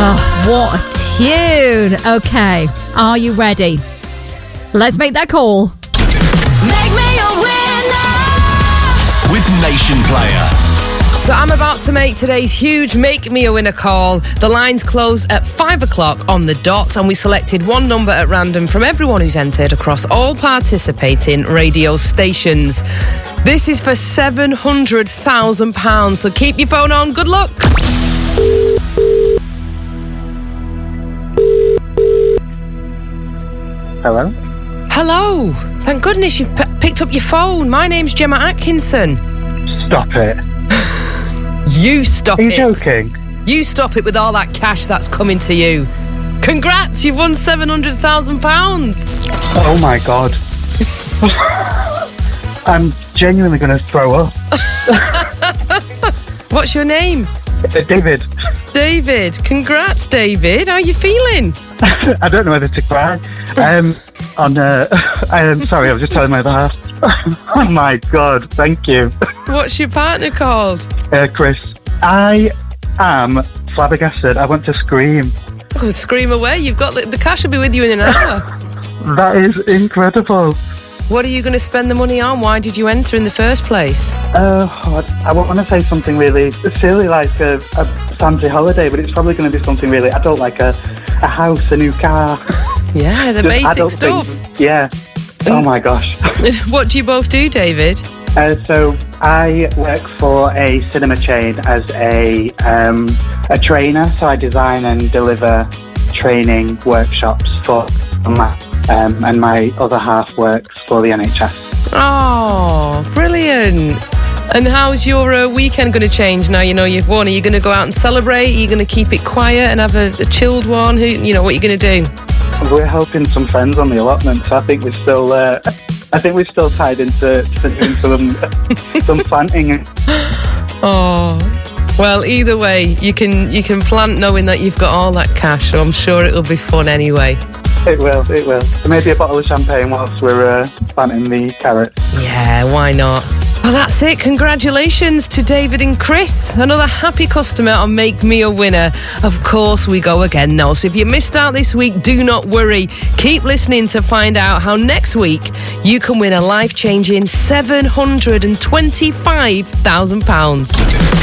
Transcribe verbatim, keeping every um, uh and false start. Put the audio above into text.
Oh, what a tune. Okay, are you ready? Let's make that call. Make me a winner with Nation Player. So I'm about to make today's huge Make Me a Winner call. The lines closed at five o'clock on the dot, and we selected one number at random from everyone who's entered across all participating radio stations. This is for seven hundred thousand pounds, so keep your phone on. Good luck. Hello? Hello. Thank goodness you've p- picked up your phone. My name's Gemma Atkinson. Stop it. You stop Are you it. joking? You stop it with all that cash that's coming to you. Congrats, you've won seven hundred thousand pounds. Oh my God. I'm genuinely going to throw up. What's your name? Uh, David. David. Congrats, David. How are you feeling? I don't know whether to cry. Um, on, uh, I'm sorry, I was just telling my other half. Oh my God, thank you. What's your partner called? Uh, Chris, I am flabbergasted. I want to scream. Oh, scream away. You've got the, the cash will be with you in an hour. That is incredible. What are you going to spend the money on? Why did you enter in the first place? Uh, I, I want to say something really silly, like a, a fancy holiday, but it's probably going to be something really adult, like a, a house, a new car. Yeah, the Just basic adult stuff. things. Yeah. Oh my gosh. What do you both do, David? Uh, so I work for a cinema chain as a um, a trainer. So I design and deliver training workshops for my, um, and my other half works for the N H S. Oh, brilliant. And how's your uh, weekend going to change now you know you've won? Are you going to go out and celebrate? Are you going to keep it quiet and have a, a chilled one? Who, you know, what are you going to do? We're helping some friends on the allotment, so I think we're still. Uh, I think we're still tied into to doing some some planting. Oh, well, either way, you can you can plant knowing that you've got all that cash. So I'm sure it'll be fun anyway. It will, it will. So maybe a bottle of champagne whilst we're uh, planting the carrots. Yeah, why not? Well, that's it. Congratulations to David and Chris. Another happy customer on Make Me a Winner. Of course, we go again now. So if you missed out this week, do not worry. Keep listening to find out how next week you can win a life-changing seven hundred twenty-five thousand pounds.